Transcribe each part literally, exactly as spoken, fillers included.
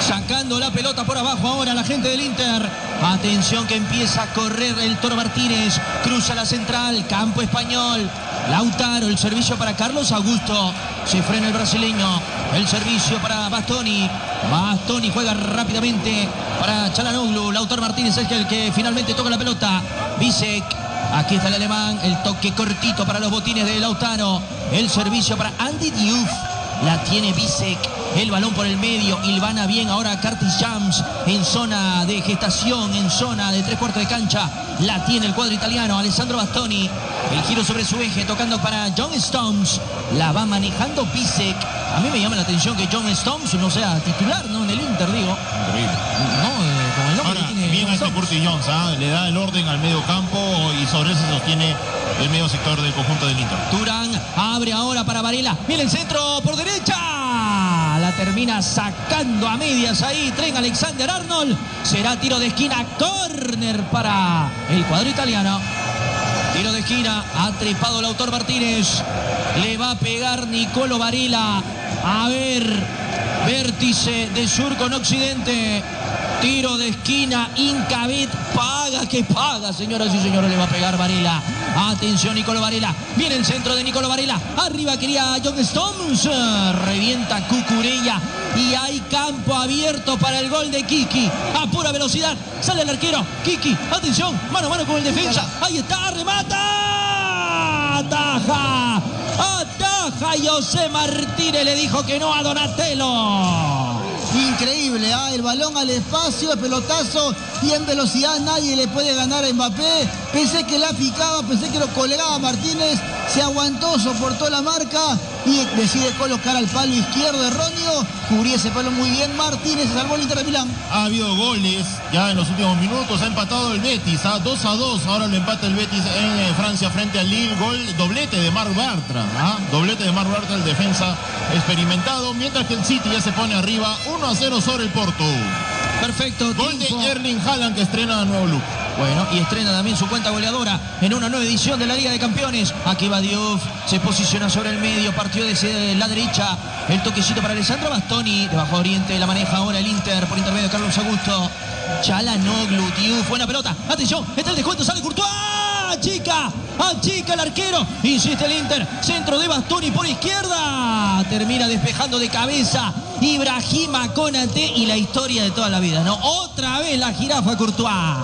Sacando la pelota por abajo ahora la gente del Inter. Atención que empieza a correr el Toro Martínez. Cruza la central, campo español. Lautaro, el servicio para Carlos Augusto. Se frena el brasileño. El servicio para Bastoni. Bastoni juega rápidamente para Çalhanoğlu. Lautaro Martínez es el que finalmente toca la pelota. Bisek. Aquí está el alemán. El toque cortito para los botines de Lautaro. El servicio para Andy Diouf. La tiene Bisek. El balón por el medio. Ilvana bien ahora Curtis Jams. En zona de gestación. En zona de tres cuartos de cancha. La tiene el cuadro italiano. Alessandro Bastoni. El giro sobre su eje. Tocando para John Stones. La va manejando Bisek. A mí me llama la atención que John Stones no sea titular, ¿no? En el Inter, digo. Increíble. No, eh, con el nombre Ahora, que tiene bien John a este Stones. Curtis Jones, ¿ah? Le da el orden al medio campo y sobre eso se sostiene el medio sector del conjunto del Inter. Turán abre ahora para Varela. Viene el centro por derecha. La termina sacando a medias ahí. Tren Alexander Arnold. Será tiro de esquina. Córner para el cuadro italiano. Tiro de esquina. Ha trepado Lautaro Martínez. Le va a pegar Nicolo Varela. A ver. Vértice de sur con occidente. Tiro de esquina, Incabet, paga que paga, señoras y señores, le va a pegar Varela. Atención, Nicolo Varela. Viene el centro de Nicolo Varela. Arriba quería John Stones. Revienta Cucurella. Y hay campo abierto para el gol de Kiki. A pura velocidad. Sale el arquero. Kiki, atención. Mano a mano con el defensa. Ahí está, remata. Ataja. Ataja. José Martínez le dijo que no a Donatello. Increíble, ¿ah? El balón al espacio, el pelotazo y en velocidad nadie le puede ganar a Mbappé. Pensé que la picaba, pensé que lo colgaba Martínez, se aguantó, soportó la marca y decide colocar al palo izquierdo erróneo. Cubría ese palo muy bien Martínez, se salvó el Inter de Milán. Ha habido goles ya en los últimos minutos, ha empatado el Betis, ¿ah? dos a dos, ahora lo empata el Betis en eh, Francia frente al Lille. Gol, doblete de Marc Bartra, ¿ah? doblete de Marc Bartra, el defensa experimentado, mientras que el City ya se pone arriba uno a cero sobre el Porto. Perfecto. Gol triunfo. de Erling Haaland que estrena nuevo look. Bueno, y estrena también su cuenta goleadora en una nueva edición de la Liga de Campeones. Aquí va Diouf, se posiciona sobre el medio, partió desde la derecha. El toquecito para Alessandro Bastoni, de Bajo Oriente, la maneja ahora el Inter por intermedio de Carlos Augusto. Çalhanoğlu, Diouf, buena pelota. Atención, está el descuento, sale Courtois. Chica, achica el arquero. Insiste el Inter, centro de Bastoni por izquierda. Termina despejando de cabeza Ibrahima Konate y la historia de toda la vida, ¿no? Otra vez la jirafa Courtois.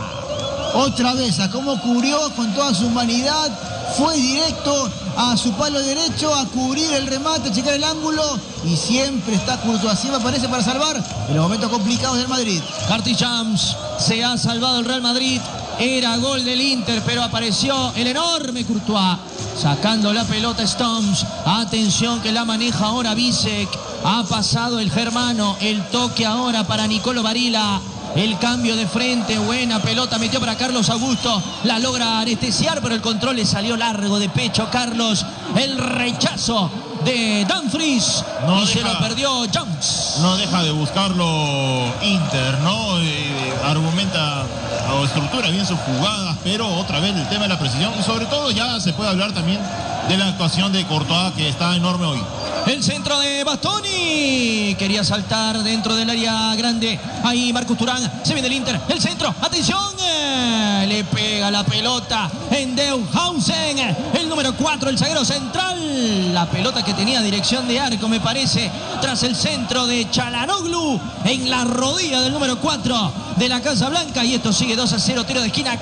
Otra vez, a cómo cubrió con toda su humanidad, fue directo a su palo derecho a cubrir el remate, a checar el ángulo y siempre está Courtois, siempre aparece para salvar en los momentos complicados del Madrid. Curtis Jams, se ha salvado el Real Madrid, era gol del Inter, pero apareció el enorme Courtois, sacando la pelota Stones. Atención que la maneja ahora Bisek, ha pasado el germano, el toque ahora para Nicolo Varela. El cambio de frente, buena pelota, metió para Carlos Augusto, la logra anestesiar, pero el control le salió largo de pecho. Carlos, el rechazo de Dumfries No y deja, se lo perdió Jones. No deja de buscarlo Inter, ¿no? Eh, argumenta o estructura bien sus jugadas, pero otra vez el tema de la precisión y sobre todo ya se puede hablar también de la actuación de Courtois, que está enorme hoy. El centro de Bastoni. Quería saltar dentro del área grande. Ahí Marcus Turán. Se viene el Inter. El centro. Atención. Eh, le pega la pelota en Neuhausen. El número cuatro, el zaguero central. La pelota que tenía dirección de arco, me parece. Tras el centro de Çalhanoğlu. En la rodilla del número cuatro de la Casa Blanca. Y esto sigue dos a cero. Tiro de esquina.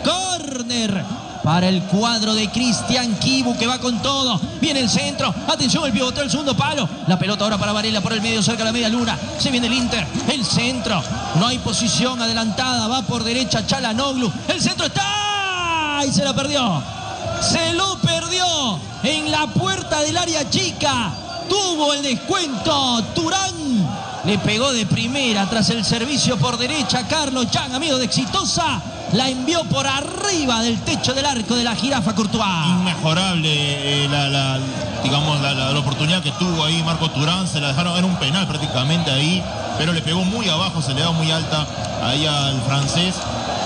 Córner para el cuadro de Cristian Kibu, que va con todo. Viene el centro. Atención, el pivoteo, el segundo palo. La pelota ahora para Varela por el medio, cerca de la media luna. Se viene el Inter. El centro. No hay posición adelantada. Va por derecha Çalhanoğlu. El centro está. Y se la perdió. Se lo perdió en la puerta del área chica. Tuvo el descuento Turán. Le pegó de primera tras el servicio por derecha. Carlos Chan, amigo de Exitosa, la envió por arriba del techo del arco de la jirafa Courtois. Inmejorable eh, la, la, digamos, la, la, la oportunidad que tuvo ahí Marco Turán. Se la dejaron, era un penal prácticamente ahí, pero le pegó muy abajo, se le da muy alta ahí al francés.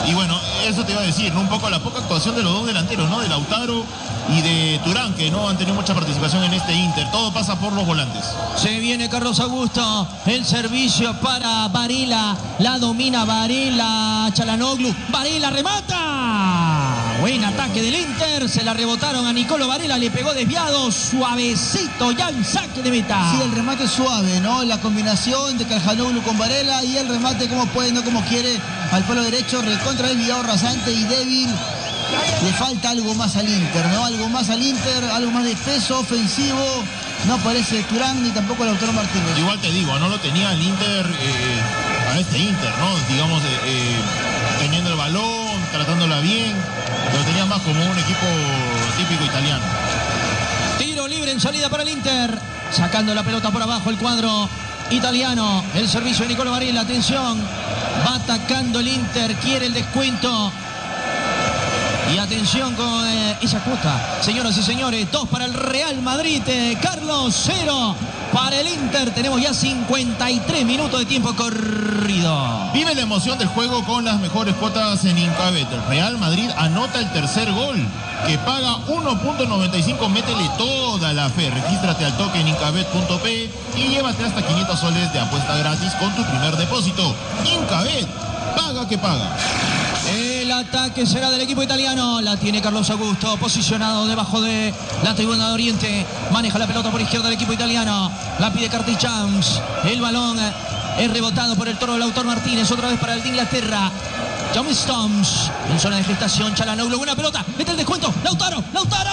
Y bueno, eso te iba a decir, ¿no? Un poco la poca actuación de los dos delanteros, ¿no? De Lautaro y de Turán, que no han tenido mucha participación en este Inter. Todo pasa por los volantes. Se viene Carlos Augusto, el servicio para Varela, la domina Varela, Çalhanoğlu, Varela remata. Buen ataque del Inter, se la rebotaron a Nicolo Varela, le pegó desviado, suavecito, ya en saque de meta. Sí, el remate suave, ¿no? La combinación de Çalhanoğlu con Varela y el remate como puede, no como quiere, al palo derecho, recontra desviado, rasante y débil. Le falta algo más al Inter, ¿no? Algo más al Inter, algo más de peso ofensivo. No parece Turán ni tampoco Lautaro Martínez. Igual te digo, no lo tenía el Inter, eh, a este Inter, ¿no? Digamos, eh, eh, teniendo el balón, tratándola bien. Lo tenía más como un equipo típico italiano. Tiro libre en salida para el Inter. Sacando la pelota por abajo el cuadro italiano. El servicio de Nicolo Varela. Atención. Va atacando el Inter. Quiere el descuento. Y atención con eh, esa cuota. Señoras y señores, dos para el Real Madrid. Eh, Carlos, cero para el Inter. Tenemos ya cincuenta y tres minutos de tiempo corrido. Vive la emoción del juego con las mejores cuotas en Incabet. El Real Madrid anota el tercer gol, que paga uno punto noventa y cinco. Métele toda la fe. Regístrate al toque en incabet punto pe y llévate hasta quinientos soles de apuesta gratis con tu primer depósito. Incabet, paga que paga. El ataque será del equipo italiano. La tiene Carlos Augusto, posicionado debajo de la tribuna de Oriente. Maneja la pelota por izquierda del equipo italiano. La pide Cartichams. El balón es rebotado por el toro Lautaro Martínez. Otra vez para el de Inglaterra. John Stones en zona de gestación. Çalhanoğlu, buena pelota. Mete el descuento. Lautaro, Lautaro.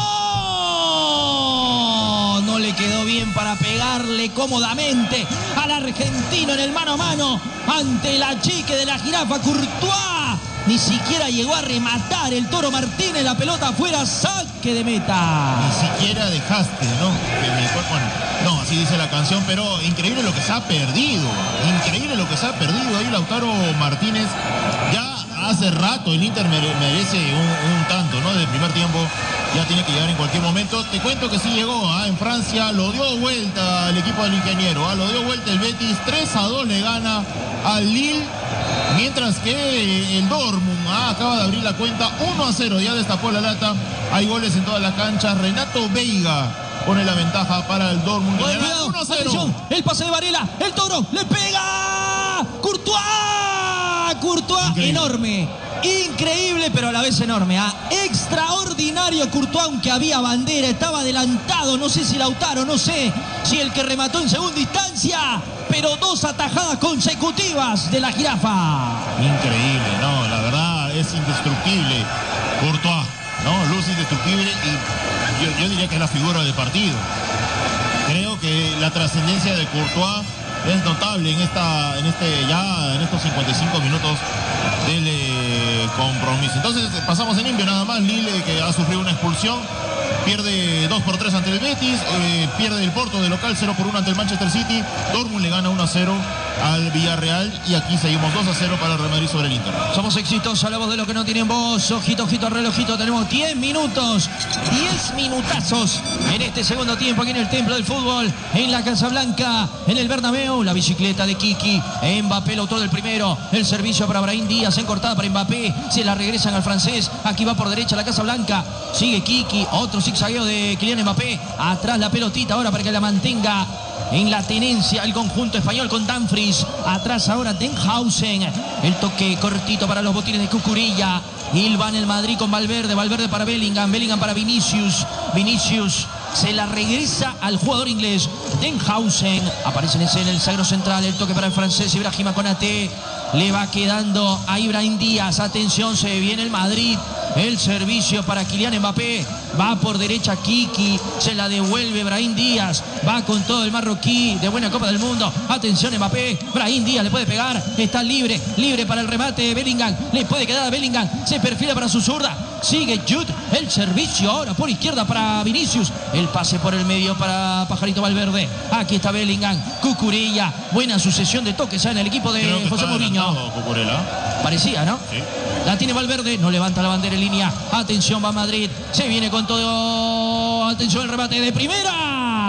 No le quedó bien para pegarle cómodamente al argentino en el mano a mano ante la chique de la jirafa Courtois. Ni siquiera llegó a rematar el Toro Martínez, la pelota afuera, saque de meta. Ni siquiera dejaste, ¿no? Que mi cuerpo, bueno, no, así dice la canción, pero increíble lo que se ha perdido. Increíble lo que se ha perdido ahí Lautaro Martínez. Ya hace rato el Inter merece un, un tanto, ¿no? De primer tiempo. Ya tiene que llegar en cualquier momento. Te cuento que sí llegó, ¿ah? En Francia lo dio vuelta el equipo del ingeniero, ¿ah? Lo dio vuelta el Betis, tres a dos le gana al Lille, mientras que el Dortmund ¿ah? acaba de abrir la cuenta uno a cero, ya destapó la lata. Hay goles en todas las canchas. Renato Veiga pone la ventaja para el Dortmund. Buen cuidado, uno a cero. Atención, el pase de Varela, el Toro, le pega. Courtois, Courtois, increíble. Enorme. Increíble, pero a la vez enorme. ¿eh? Extraordinario Courtois, aunque había bandera, estaba adelantado. No sé si Lautaro, no sé si el que remató en segunda instancia, pero dos atajadas consecutivas de la jirafa. Increíble, no, la verdad es indestructible Courtois, ¿no? Luz indestructible y yo, yo diría que es la figura del partido. Creo que la trascendencia de Courtois es notable en esta, en este, ya en estos cincuenta y cinco minutos del eh, compromiso. Entonces pasamos en limpio nada más. Lille, que ha sufrido una expulsión, pierde dos por tres ante el Betis, eh, pierde el Porto de local cero por uno ante el Manchester City. Dortmund le gana uno a cero al Villarreal y aquí seguimos dos a cero para el Real Madrid sobre el Inter. Somos exitosos, la voz de los que no tienen voz. Ojito, ojito, relojito, tenemos diez minutos, diez minutazos en este segundo tiempo aquí en el Templo del Fútbol, en la Casa Blanca, en el Bernabéu. La bicicleta de Kiki, Mbappé, el autor del primero, el servicio para Brahim Díaz, encortada para Mbappé, se la regresan al francés. Aquí va por derecha la Casa Blanca, sigue Kiki, otro zigzagueo de Kylian Mbappé, atrás la pelotita ahora para que la mantenga en la tenencia el conjunto español con Dumfries. Atrás ahora Denhausen. El toque cortito para los botines de Cucurella. Hilvan el Madrid con Valverde. Valverde para Bellingham. Bellingham para Vinicius. Vinicius se la regresa al jugador inglés. Denhausen. Aparece en escena el sagro central. El toque para el francés Ibrahima Konaté. Le va quedando a Ibrahim Díaz. Atención, se viene el Madrid. El servicio para Kylian Mbappé. Va por derecha Kiki. Se la devuelve Brahim Díaz. Va con todo el marroquí de buena Copa del Mundo. Atención Mbappé. Brahim Díaz le puede pegar. Está libre. Libre para el remate. Bellingham. Le puede quedar a Bellingham. Se perfila para su zurda. Sigue Jude. El servicio ahora por izquierda para Vinicius. El pase por el medio para Pajarito Valverde. Aquí está Bellingham. Cucurella. Buena sucesión de toques en el equipo de José Mourinho. Parecía, ¿no? Sí. La tiene Valverde, no levanta la bandera en línea. Atención, va Madrid. Se viene con todo. Atención, el remate de primera.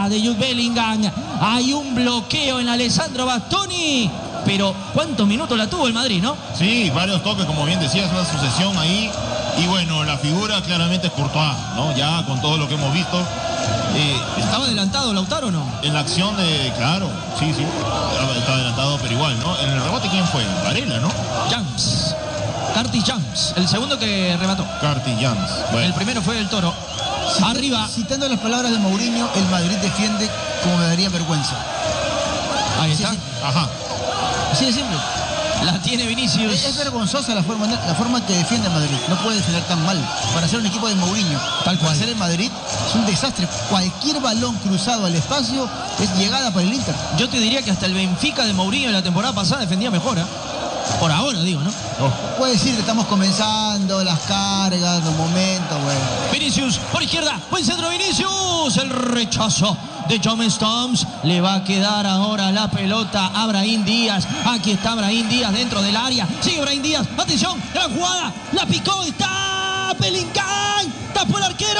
falta de Jude Bellingham. Hay un bloqueo en Alessandro Bastoni. Pero ¿cuántos minutos la tuvo el Madrid, no? Sí, varios toques, como bien decías, una sucesión ahí. Y bueno, la figura claramente es Courtois, ¿no? Ya con todo lo que hemos visto. Eh, ¿Estaba adelantado Lautaro o no? En la acción de, claro, sí, sí, estaba adelantado, pero igual, ¿no? En el rebote, ¿quién fue? Varela, ¿no? Jams. Curtis Jams, el segundo que remató. Curtis Jams. Bueno. El primero fue el Toro. Cit Arriba. Citando las palabras de Mourinho, el Madrid defiende como me daría vergüenza. Ahí Sí, está. sí. Ajá. Así de simple. La tiene Vinicius. Es, es vergonzosa la forma, la forma que defiende el Madrid. No puede defender tan mal. Para ser un equipo de Mourinho, Tal cual. para ser el Madrid, es un desastre. Cualquier balón cruzado al espacio es llegada para el Inter. Yo te diría que hasta el Benfica de Mourinho en la temporada pasada defendía mejor, ¿eh? Por ahora, digo, ¿no? Oh. Puede decir que estamos comenzando, las cargas, los momentos, bueno. Vinicius por izquierda, buen centro Vinicius, el rechazo de John Stones, le va a quedar ahora la pelota a Brahim Díaz, aquí está Brahim Díaz dentro del área, sigue Brahim Díaz, atención, la jugada, la picó, está Bellingham, tapó el arquero,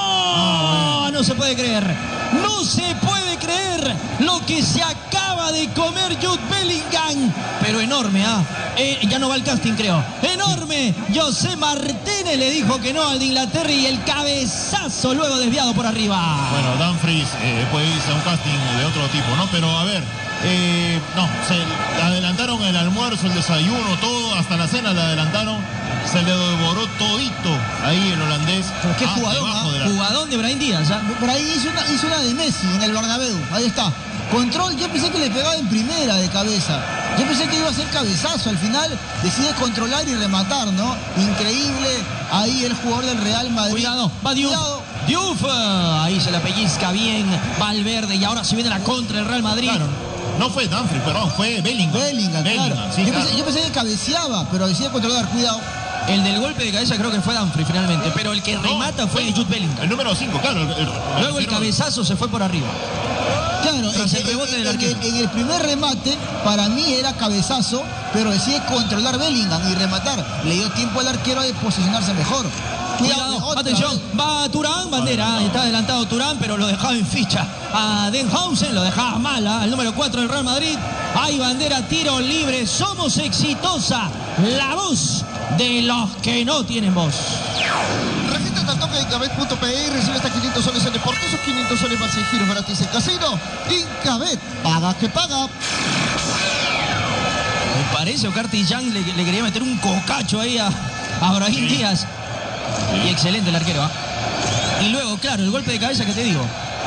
oh, no se puede creer, no se puede creer lo que se acaba de comer Jude Bellingham, pero enorme, ¿ah? ¿eh? Eh, ya no va al casting, creo, enorme, José Martínez le dijo que no al de Inglaterra y el cabezazo luego desviado por arriba. Bueno, Dumfries eh, puede irse a un casting de otro tipo, ¿no? Pero a ver, eh, no, se adelantaron el almuerzo, el desayuno, todo, hasta la cena le adelantaron, se le devoró todito ahí el holandés. Pero qué ah, jugador, debajo ¿ah? de la... Jugadón de Brahim Díaz, ¿ah? Por ahí hizo una, hizo una de Messi en el Bernabéu, ahí está. Control, yo pensé que le pegaba en primera de cabeza. Yo pensé que iba a ser cabezazo. Al final decide controlar y rematar, ¿no? Increíble. Ahí el jugador del Real Madrid. Cuidado, va Diouf. Cuidado. Diouf, ahí se la pellizca bien Valverde y ahora se viene la contra del Real Madrid. Claro, no fue Dumfries, perdón, fue Bellingham. Bellingham, Bellingham, claro. sí, yo, claro. Pensé, yo pensé que cabeceaba, pero decide controlar. Cuidado. El del golpe de cabeza creo que fue Dumfries finalmente, pero el que No, remata fue fue Jude Bellingham. El número cinco, claro. El, el, Luego el cabezazo se fue por arriba. Claro, Tras en, el rebote en- del en el, arquero. en el primer remate, para mí era cabezazo, pero decide controlar Bellingham y rematar. Le dio tiempo al arquero de posicionarse mejor. Cuidado, otra atención, vez. va Turán, bandera, está adelantado Turán, pero lo dejaba en ficha a Denhausen, lo dejaba mal, ¿eh? El número cuatro del Real Madrid. Hay bandera, tiro libre, somos exitosa, la voz de los que no tienen voz. Regístrate al toque de Incabet punto pe e y recibe hasta quinientos soles en deportes, esos quinientos soles más cien giros gratis en casino. Incabet, paga que paga. Me parece que Curtis Young le, le quería meter un cocacho ahí a, a Brahim Sí. Díaz. Y excelente el arquero, ¿ah? Y luego, claro, el golpe de cabeza que te digo.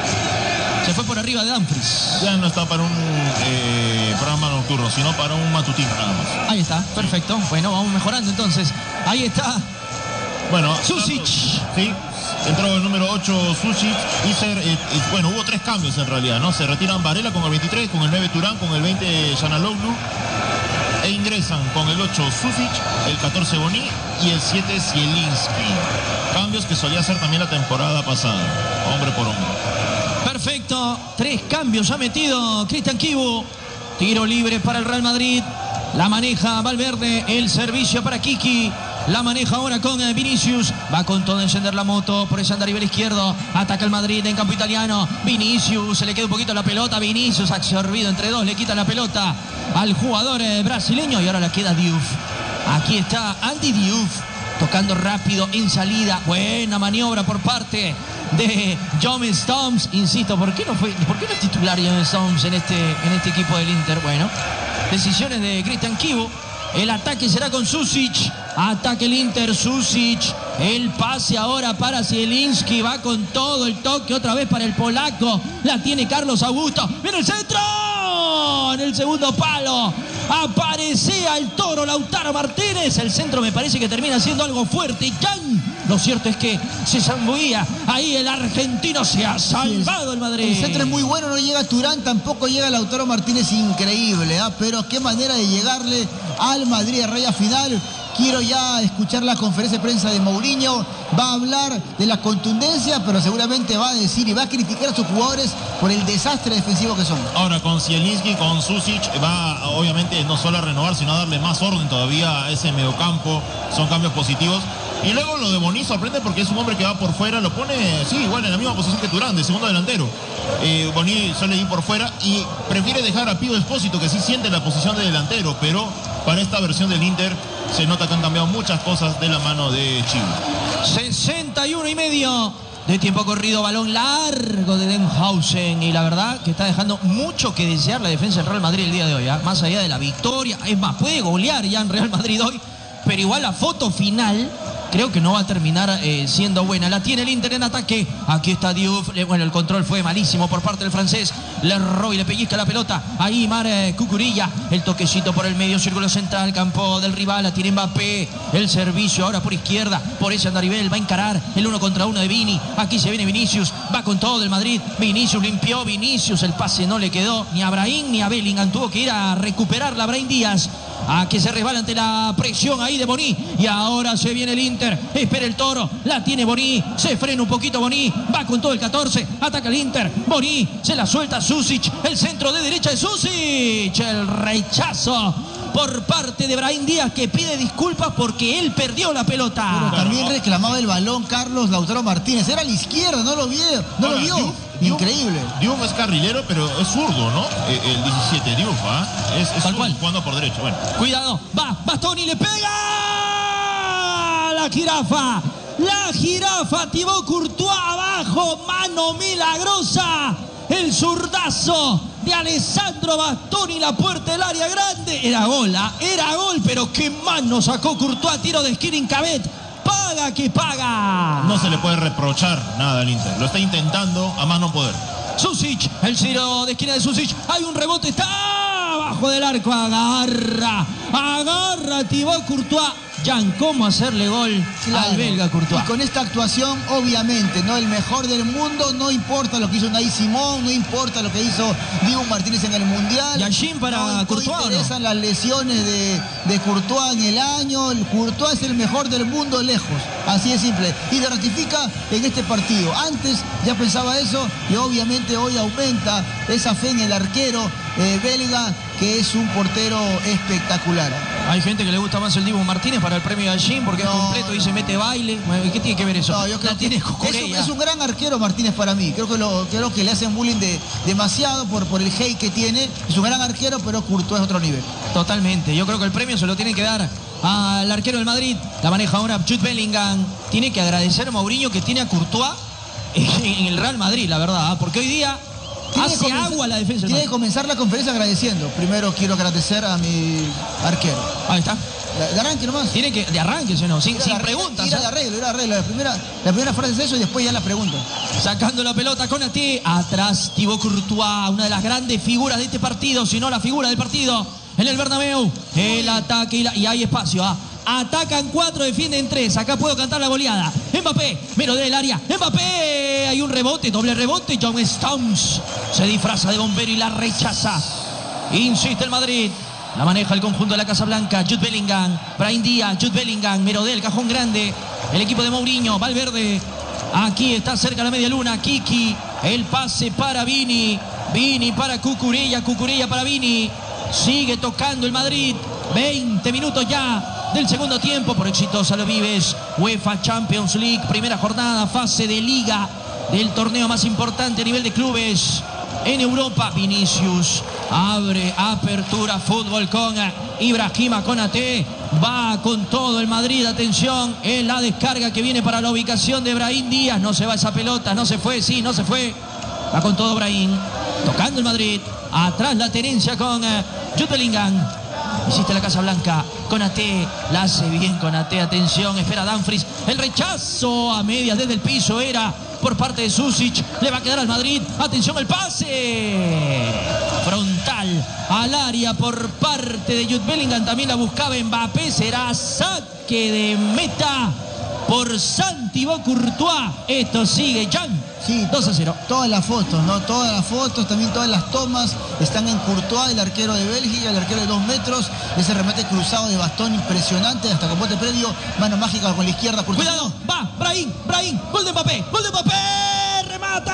Se fue por arriba de Dumfries. Ya no está para un eh, programa nocturno, sino para un matutino nada más. Ahí está, perfecto. Bueno, vamos mejorando entonces. Ahí está. Bueno, Susic. Sí, entró el número ocho Susic y se, eh, eh, bueno, hubo tres cambios en realidad, ¿no? Se retiran Varela con el veintitrés, con el nueve Turán, con el veinte Çalhanoğlu e ingresan con el ocho Susic, el catorce Boni y el siete Zielinski. Cambios que solía hacer también la temporada pasada, hombre por hombre. Perfecto. Tres cambios ha metido Cristian Kibu. Tiro libre para el Real Madrid. La maneja Valverde. El servicio para Kiki. La maneja ahora con Vinicius. Va con todo a encender la moto por ese andarivel izquierdo. Ataca el Madrid en campo italiano. Vinicius. Se le queda un poquito la pelota. Vinicius absorbido entre dos. Le quita la pelota al jugador eh, brasileño. Y ahora la queda Diouf. Aquí está Andy Diouf. Tocando rápido en salida. Buena maniobra por parte de John Stones. Insisto, ¿por qué no fue, por qué no es titular John Stones en este, en este equipo del Inter? Bueno, decisiones de Cristian Kibu. El ataque será con Susic. Ataque el Inter, Susic. El pase ahora para Zielinski. Va con todo el toque otra vez para el polaco. La tiene Carlos Augusto. ¡Viene el centro! En el segundo palo. Aparecía el toro Lautaro Martínez. El centro me parece que termina siendo algo fuerte. Y ¡can! Lo cierto es que se zambuía. Ahí el argentino se ha salvado el Madrid. El centro es muy bueno, no llega Turán, tampoco llega Lautaro Martínez, increíble, ¿ah? Pero qué manera de llegarle al Madrid de raya final. Quiero ya escuchar la conferencia de prensa de Mourinho. Va a hablar de la contundencia, pero seguramente va a decir y va a criticar a sus jugadores por el desastre defensivo que son. Ahora con Zielinski, con Susic, va obviamente no solo a renovar, sino a darle más orden todavía a ese mediocampo. Son cambios positivos. Y luego lo de Boni sorprende porque es un hombre que va por fuera, lo pone, sí, igual en la misma posición que Turán, de segundo delantero. Eh, Boni suele ir por fuera y prefiere dejar a Pío Espósito, que sí siente la posición de delantero, pero para esta versión del Inter se nota que han cambiado muchas cosas de la mano de Chile. sesenta y uno y medio de tiempo corrido, balón largo de Denhausen, y la verdad que está dejando mucho que desear la defensa del Real Madrid el día de hoy, ¿eh? Más allá de la victoria, es más, puede golear ya en Real Madrid hoy, pero igual la foto final creo que no va a terminar eh, siendo buena. La tiene el Inter en ataque. Aquí está Diouf. Eh, bueno, el control fue malísimo por parte del francés. Le roba y le pellizca la pelota. Ahí Mar eh, Cucurilla. El toquecito por el medio círculo central. Campo del rival. La tiene Mbappé. El servicio ahora por izquierda. Por ese Andaribel. Va a encarar el uno contra uno de Vini. Aquí se viene Vinicius. Va con todo el Madrid. Vinicius limpió. Vinicius. El pase no le quedó ni a Brahim ni a Bellingham. Tuvo que ir a recuperar la Brahim Díaz. A que se resbala ante la presión ahí de Boni. Y ahora se viene el Inter. Espera el Toro. La tiene Boni. Se frena un poquito Boni. Va con todo el catorce. Ataca el Inter. Boni. Se la suelta Susic. El centro de derecha de Susic. El rechazo por parte de Brahim Díaz, que pide disculpas porque él perdió la pelota. Pero también reclamaba el balón Carlos Lautaro Martínez. Era a la izquierda. No lo vio. No Ahora, lo vio. Diouf, Increíble. Diouf es carrilero, pero es zurdo, ¿no? El, el diecisiete, Diouf, ¿ah? Es, es Tal cual. jugando por derecho. Bueno. Cuidado. Va. Bastoni le pega. La jirafa. La jirafa. Thibaut Courtois abajo. Mano milagrosa. El zurdazo de Alessandro Bastoni, la puerta del área grande. Era gol, ¿eh? Era gol, pero qué mano sacó Courtois. Tiro de esquina Incabet. Paga que paga. No se le puede reprochar nada al Inter. Lo está intentando a más no poder. Susic, el tiro de esquina de Susic. Hay un rebote, está abajo del arco. Agarra, agarra Thibaut Courtois. Jan, ¿cómo hacerle gol Claro. al belga Courtois? Y con esta actuación, obviamente, no el mejor del mundo, no importa lo que hizo Unai Simón, no importa lo que hizo Dibu Martínez en el Mundial. Yashin para no, Courtois, No ¿o no? interesan las lesiones de, de Courtois en el año. El Courtois es el mejor del mundo lejos. Así de simple. Y lo ratifica en este partido. Antes ya pensaba eso y obviamente hoy aumenta esa fe en el arquero eh, belga, que es un portero espectacular. Hay gente que le gusta más el Dibu Martínez para el premio Yashin porque No, es completo y no. se mete baile. Bueno, ¿qué tiene que ver eso? No, yo creo La que tiene es un, Cucurella. es un gran arquero Martínez para mí. Creo que, lo, creo que le hacen bullying de, demasiado por, por el hate que tiene. Es un gran arquero, pero Courtois es otro nivel. Totalmente. Yo creo que el premio se lo tiene que dar al arquero del Madrid. La maneja ahora Jude Bellingham. Tiene que agradecer a Mourinho que tiene a Courtois en el Real Madrid, la verdad. Porque hoy día Tiene que hace comenzar- agua la defensa del Tiene que Madrid. comenzar la conferencia agradeciendo. Primero quiero agradecer a mi arquero. Ahí está. De arranque nomás. Tiene que, de arranque, ¿sí o no? Sin, Ir a sin la regla, preguntas. Ir a ¿eh? la arreglo, ir a la arreglo. La primera, la primera frase es eso y después ya la pregunta. Sacando la pelota con Ati. Atrás Thibaut Courtois, una de las grandes figuras de este partido, si no la figura del partido. En el Bernabéu. El ataque y, la- y hay espacio. ¿ah? Atacan cuatro, defienden tres. Acá puedo cantar la goleada. Mbappé, menos del área. Mbappé, hay un rebote, doble rebote. John Stones se disfraza de bombero y la rechaza. Insiste el Madrid. La maneja el conjunto de la Casa Blanca. Jude Bellingham, Brahim Díaz, Jude Bellingham, Merodel, cajón grande. El equipo de Mourinho, Valverde. Aquí está cerca la media luna. Kiki, el pase para Vini. Vini para Cucurella, Cucurella para Vini. Sigue tocando el Madrid. veinte minutos ya del segundo tiempo. Por exitosa lo vives. UEFA Champions League, primera jornada, fase de liga del torneo más importante a nivel de clubes en Europa. Vinicius abre apertura fútbol con Ibrahima Konaté. Va con todo el Madrid. Atención en la descarga que viene para la ubicación de Brahim Díaz. No se va esa pelota, no se fue, sí, no se fue. Va con todo Brahim. Tocando el Madrid. Atrás la tenencia con eh, Jude Bellingham. Hiciste la Casa Blanca. Konaté. La hace bien Konaté. Atención. Espera Dumfries. El rechazo a medias desde el piso era por parte de Susic. Le va a quedar al Madrid. Atención el pase. Frontal al área por parte de Jude Bellingham. También la buscaba Mbappé. Será saque de meta por Thibaut Courtois. Esto sigue, Jan. Sí, dos a cero. Todas las fotos, ¿no? Todas las fotos, también todas las tomas están en Courtois, el arquero de Bélgica, el arquero de dos metros. Ese remate cruzado de Bastón impresionante, hasta con bote previo, mano mágica con la izquierda. Courtois. Cuidado, va, Brahim, Brahim, gol de Mbappé, gol de Mbappé,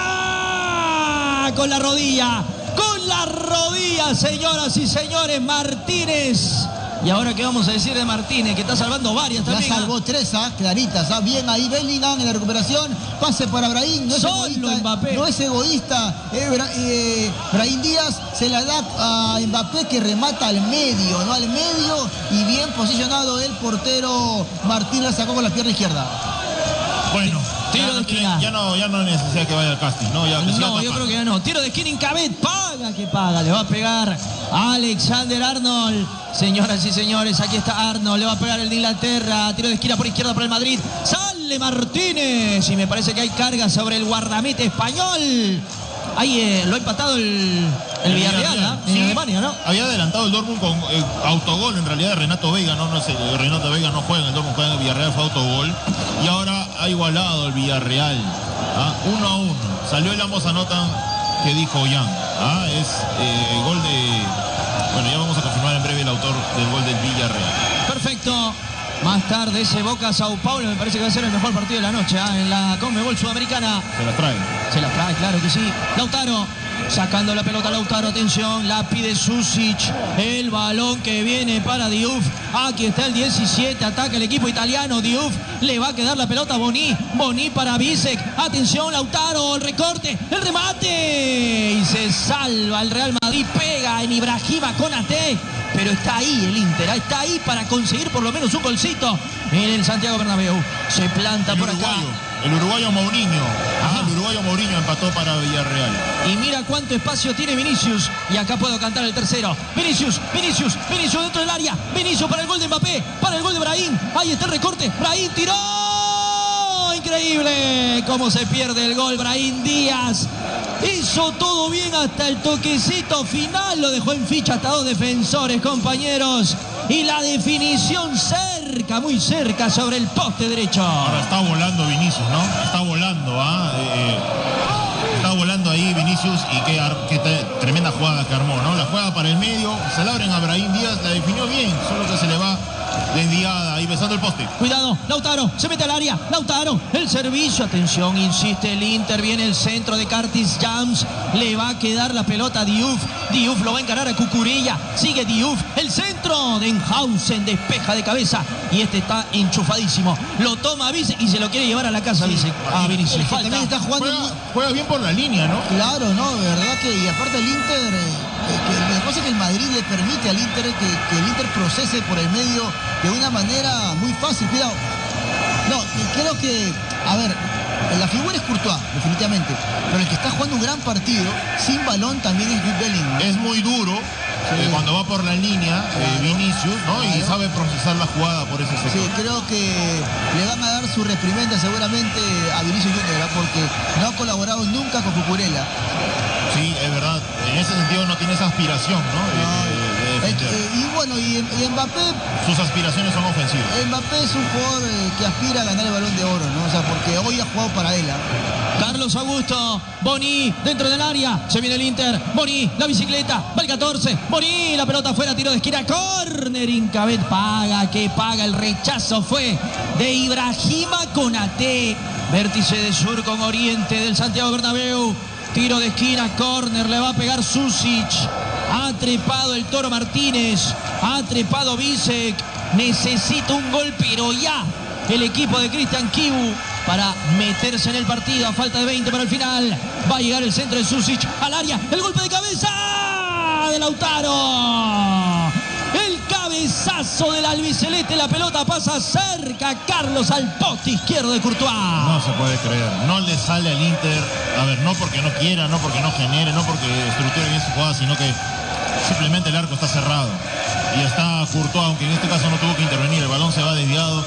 remata con la rodilla, con la rodilla, señoras y señores. Martínez Y ahora, ¿qué vamos a decir de Martínez? Que está salvando varias Ya también. salvó tres, ¿ah? Claritas, ¿ah? Bien ahí Bellingham en la recuperación. Pase para Brahim. No es Solo egoísta. Mbappé. No es egoísta. Eh, Bra eh, Brahim Díaz se la da a Mbappé, que remata al medio, ¿no? Al medio, y bien posicionado el portero Martínez, sacó con la pierna izquierda. Bueno, Tiro ya de no, tiene, esquina. ya, no, ya no hay necesidad que vaya al casting, ¿no? Ya, que siga No, yo tapando. creo que ya no. Tiro de esquina Incabet. Paga que paga. Le va a pegar Alexander Arnold. Señoras y señores, aquí está Arnold. Le va a pegar el de Inglaterra. Tiro de esquina por izquierda para el Madrid. Sale Martínez. Y me parece que hay carga sobre el guardamete español. Ahí eh, lo ha empatado el, el Villarreal, ¿ah? En Sí, Alemania, ¿no? había adelantado el Dortmund con eh, autogol en realidad de Renato Vega, no, no sé, Renato Vega no juega en el Dortmund, juega en el Villarreal, fue autogol. Y ahora ha igualado el Villarreal, ¿ah? uno a uno. Salió el ambos anotan que dijo Jan, ¿ah? Es eh, gol de... Bueno, ya vamos a confirmar en breve el autor del gol del Villarreal. Perfecto. Más tarde ese Boca Sao Paulo me parece que va a ser el mejor partido de la noche, ¿ah? En la Conmebol Sudamericana. Se la trae. Se la trae, claro que sí. Lautaro, sacando la pelota Lautaro, atención, la pide Susic. El balón que viene para Diouf. Aquí está el diecisiete, ataca el equipo italiano. Diouf, le va a quedar la pelota a Boni. Boni para Bisek. Atención, Lautaro, el recorte, el remate. Y se salva el Real Madrid, pega en Ibrahima Konaté. Pero está ahí el Inter, está ahí para conseguir por lo menos un golcito en el Santiago Bernabéu. Se planta El por acá. uruguayo, el uruguayo Mourinho. Ajá. El uruguayo Mourinho empató para Villarreal. Y mira cuánto espacio tiene Vinicius. Y acá puedo cantar el tercero. Vinicius, Vinicius, Vinicius dentro del área. Vinicius para el gol de Mbappé, para el gol de Brahim. Ahí está el recorte. Brahim tiró. Increíble cómo se pierde el gol. Brahim Díaz hizo todo bien hasta el toquecito final. Lo dejó en ficha hasta dos defensores, compañeros. Y la definición cerca, muy cerca sobre el poste derecho. Ahora está volando Vinicius, ¿no? Está volando, ¿ah? Eh, eh, está volando ahí Vinicius y qué, qué tremenda jugada que armó, ¿no? La juega para el medio, se la abren a Brahim Díaz, la definió bien, solo que se le va desviada ahí besando el poste. Cuidado, Lautaro, se mete al área, Lautaro, el servicio, atención, insiste el Inter, viene el centro de Curtis Jams, le va a quedar la pelota a Diouf, Diouf lo va a encarar a Cucurella, sigue Diouf, el centro de Enhausen, despeja de cabeza y este está enchufadísimo, lo toma a Vice y se lo quiere llevar a la casa, Vice, a Vinicius. Que también está jugando Juega, muy- juega bien por la línea, ¿no? Claro, no, de verdad que, y aparte el Inter, eh, que, la cosa es que el Madrid le permite al Inter que, que el Inter procese por el medio de una manera muy fácil. Cuidado. No, creo que, a ver, la figura es Courtois, definitivamente, pero el que está jugando un gran partido sin balón también es Jude Bellingham. Es muy duro eh, cuando va por la línea eh, Vinicius, ¿no? Y Claro. sabe procesar la jugada por ese sector. Sí, creo que le van a dar su reprimenda seguramente a Vinicius Junior, ¿verdad? Porque no ha colaborado nunca con Cucurella. Sí, es verdad. En ese sentido no tiene esa aspiración, ¿no? De- de- de Eh, defender. eh, y bueno, y, y Mbappé Sus aspiraciones son ofensivas. Mbappé es un jugador eh, que aspira a ganar el Balón de Oro, ¿no? O sea, porque hoy ha jugado para él, ¿ah? Carlos Augusto, Boni dentro del área, se viene el Inter, Boni, la bicicleta, va el catorce, Boni, la pelota afuera, tiro de esquina, córner, Incabet, paga, que paga, el rechazo fue de Ibrahima Konaté, vértice de sur con oriente del Santiago Bernabéu, tiro de esquina, córner, le va a pegar Susic, ha trepado el Toro Martínez, ha trepado Bisek, necesita un gol, pero ya, el equipo de Cristian Kibu para meterse en el partido a falta de veinte para el final. Va a llegar el centro de Susic al área. El golpe de cabeza de Lautaro. El cabezazo del albiceleste. La pelota pasa cerca. Carlos al poste izquierdo de Courtois. No se puede creer. No le sale al Inter. A ver, no porque no quiera, no porque no genere, no porque estructure bien su jugada, sino que simplemente el arco está cerrado. Y está Courtois, aunque en este caso no tuvo que intervenir. El balón se va desviado.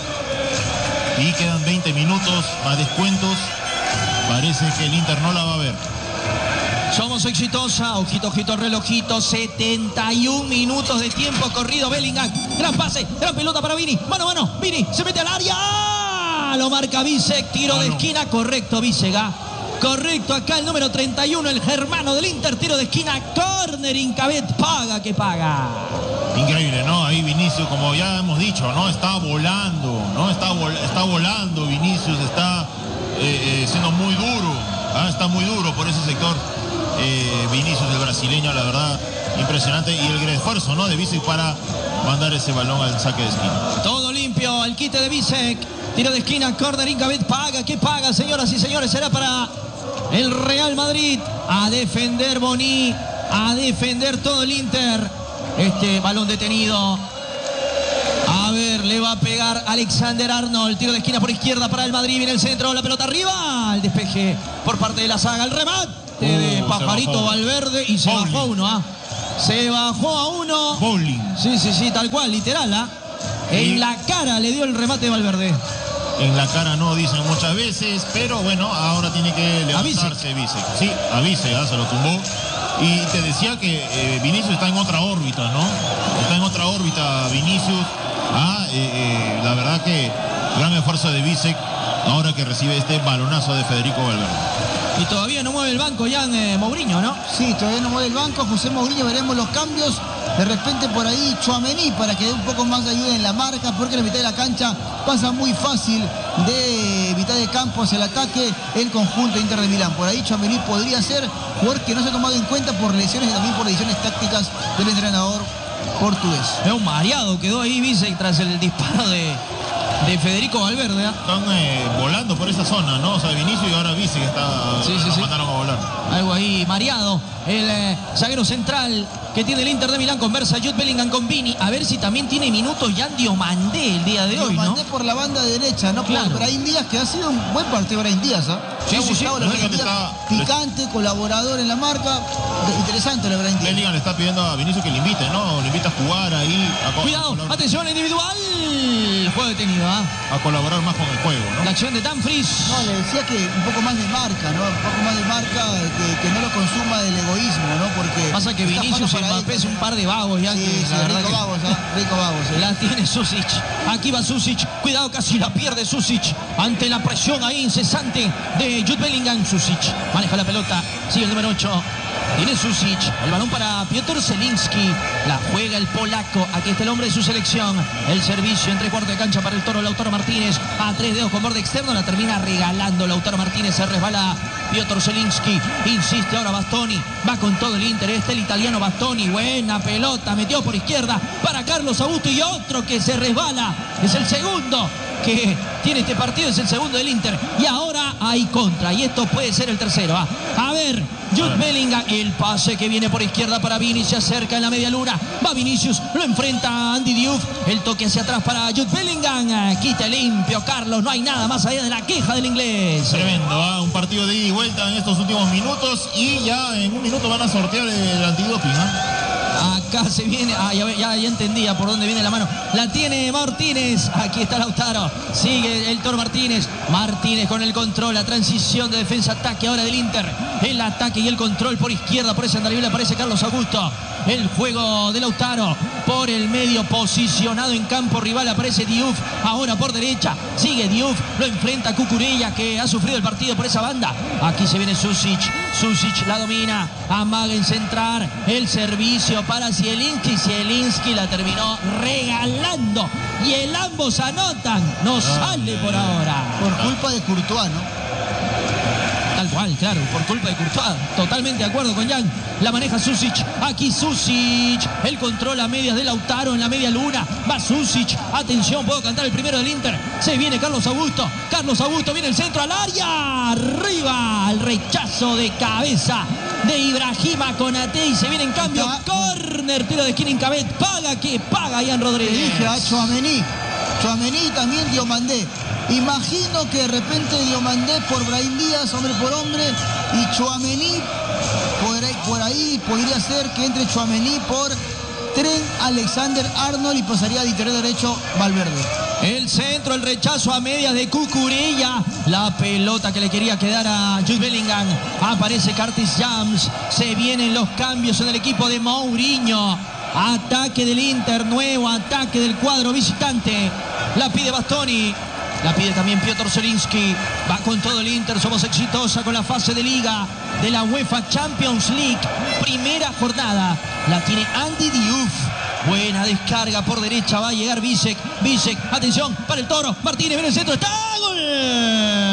Y quedan veinte minutos a descuentos. Parece que el Inter no la va a ver. Somos exitosa. Ojito, ojito, relojito. setenta y un minutos de tiempo corrido. Bellingham. Gran pase. Gran pelota para Vini. Mano a mano. Vini se mete al área. ¡Ah! Lo marca Bisek. Tiro de Mano. esquina. Correcto, Bisega. Correcto acá el número treinta y uno, el germano del Inter. Tiro de esquina. Córner. Incabet. Paga que paga. Increíble, ¿no? Ahí Vinicius, como ya hemos dicho, ¿no? Está volando, ¿no? Está, vol está volando Vinicius, está eh, eh, siendo muy duro, ¿ah? Está muy duro por ese sector. Eh, Vinicius, el brasileño, la verdad, impresionante. Y el esfuerzo, ¿no?, de Bisek para mandar ese balón al saque de esquina. Todo limpio, el quite de Bisek. Tiro de esquina, córner, Incabet paga. ¿Qué paga, señoras y señores? Será para el Real Madrid. A defender Boni, a defender todo el Inter. Este balón detenido. A ver, le va a pegar Alexander Arnold. Tiro de esquina por izquierda para el Madrid. Viene el centro, la pelota arriba. El despeje por parte de la saga. El remate uh, de Pajarito Valverde. Y se Bowling. bajó a uno, ¿ah? Se bajó a uno. Bowling. Sí, sí, sí, tal cual, literal, ¿ah? En la cara le dio el remate de Valverde. En la cara no, dicen muchas veces, pero bueno, ahora tiene que levantarse Bisek. Sí, a Bisek, ¿eh? Se lo tumbó. Y te decía que eh, Vinicius está en otra órbita, ¿no? Está en otra órbita Vinicius. Ah, eh, eh, la verdad que gran esfuerzo de Bisek ahora que recibe este balonazo de Federico Valverde. Y todavía no mueve el banco Jan eh, Mourinho, ¿no? Sí, todavía no mueve el banco José Mourinho, veremos los cambios. De repente por ahí Tchouaméni para que dé un poco más de ayuda en la marca, porque en la mitad de la cancha pasa muy fácil de mitad de campo hacia el ataque el conjunto Inter de Milán. Por ahí Tchouaméni podría ser jugador que no se ha tomado en cuenta por lesiones y también por decisiones tácticas del entrenador portugués. Es un mareado, quedó ahí Bisek tras el disparo de, de Federico Valverde. ¿eh? Están eh, volando por esa zona, ¿no? O sea, Vinicius y ahora Bisek está, sí, sí, sí. mandaron a volar. Algo ahí mareado. El eh, zaguero central que tiene el Inter de Milán, conversa Jude Bellingham con Vini. A ver si también tiene minutos Jan Diomandé el día de hoy, ¿no? Diomandé por la banda derecha, no claro. por Brahim Díaz, que ha sido un buen partido Brahim Díaz, ¿ah? ¿eh? Sí, sí, sí. No sé está... Picante, colaborador en la marca. Interesante el Brahim Díaz. Bellingham le está pidiendo a Vinicius que le invite, ¿no? Le invita a jugar ahí. A Cuidado, a atención individual. Juego detenido, ¿ah? ¿eh? A colaborar más con el juego, ¿no? La acción de Dumfries. No, le decía que un poco más de marca, ¿no? Un poco más de marca, que, que no lo consuma del egoísmo, ¿no? Porque pasa que Vinicius y Mbappé es un par de vagos ya. Sí, que, sí, la verdad rico que... vagos, ¿eh? Rico vagos. ¿eh? La tiene Susic. Aquí va Susic. Cuidado, casi la pierde Susic. Ante la presión ahí incesante de Jude Bellingham. Susic maneja la pelota. Sigue el número ocho. Tiene Susic. El balón para Piotr Zielinski. La juega el polaco. Aquí está el hombre de su selección. El servicio entre cuarto de cancha para el Toro Lautaro Martínez. A tres dedos con borde externo. La termina regalando Lautaro Martínez. Se resbala Piotr Zielinski. Insiste ahora Bastoni. Va con todo el Inter. Este el italiano Bastoni. Buena pelota. Metió por izquierda para Carlos Augusto. Y otro que se resbala. Es el segundo que tiene este partido. Es el segundo del Inter. Y ahora hay contra. Y esto puede ser el tercero. ¿ah? A ver, Jude Bellingham. El pase que viene por izquierda para Vini. Se acerca en la media luna. Va Vinicius. Lo enfrenta a Andy Diouf. El toque hacia atrás para Jude Bellingham. Quita limpio Carlos. No hay nada más allá de la queja del inglés. Tremendo. ¿ah? Un partido de ida y vuelta en estos últimos minutos. Y ya en un minuto van a sortear el antidoping. ¿ah? Acá se viene, ah, ya, ya, ya entendía por dónde viene la mano. La tiene Martínez, aquí está Lautaro. Sigue el Toro Martínez. Martínez con el control, la transición de defensa-ataque ahora del Inter. El ataque y el control por izquierda, por ese andarivel aparece Carlos Augusto. El juego de Lautaro por el medio, posicionado en campo rival, aparece Diouf. Ahora por derecha, sigue Diouf, lo enfrenta Cucurella, que ha sufrido el partido por esa banda. Aquí se viene Susic, Susic la domina, amaga en centrar, el servicio para Zielinski. Zielinski la terminó regalando y el ambos anotan. No sale por ahora. Por culpa de Courtois, ¿no? Tal cual, claro, por culpa de Courtois. Totalmente de acuerdo con Jan. La maneja Susic. Aquí Susic. El control a medias de Lautaro en la media luna. Va Susic. Atención, puedo cantar el primero del Inter. Se viene Carlos Augusto. Carlos Augusto viene el centro al área. Arriba. El rechazo de cabeza de Ibrahima Konaté. Y se viene en cambio. Córner, tiro de esquina Incabet. Paga que paga Ian Rodríguez. Le dije a Tchouaméni. Tchouaméni también Diomandé. Imagino que de repente Diomandé por Brahim Díaz, hombre por hombre, y Tchouaméni por ahí, por ahí podría ser que entre Tchouaméni por Trent Alexander-Arnold y pasaría de interior derecho Valverde. El centro, el rechazo a medias de Cucurella. La pelota que le quería quedar a Jude Bellingham. Aparece Curtis James. Se vienen los cambios en el equipo de Mourinho. Ataque del Inter, nuevo ataque del cuadro visitante. La pide Bastoni. La pide también Piotr Zielinski. Va con todo el Inter. Somos exitosa con la fase de liga de la UEFA Champions League. Primera jornada. La tiene Andy Diouf. Buena descarga por derecha. Va a llegar Bisek. Bisek. Atención para el Toro. Martínez viene el centro. ¡Está! ¡Gol!